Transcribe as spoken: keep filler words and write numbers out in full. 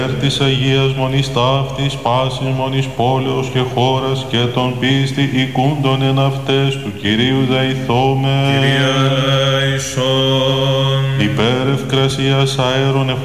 της Αγίας Μονής ταύτης, πάσης μονής πόλεως και χώρας και των πίστη οικούντων εν αυτές του Κυρίου δεηθώμε. Kyrie eleison. Υπέρ ευκρασίας αέρων